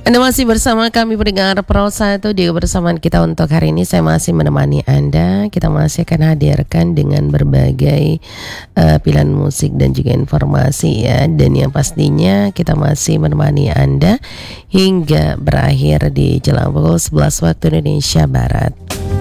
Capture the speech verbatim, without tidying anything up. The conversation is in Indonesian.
Anda masih bersama kami pendengar Pro satu di kebersamaan kita untuk hari ini. Saya masih menemani Anda. Kita masih akan hadirkan dengan berbagai uh, pilihan musik dan juga informasi ya. Dan yang pastinya kita masih menemani Anda hingga berakhir di jelang pukul sebelas waktu Indonesia Barat.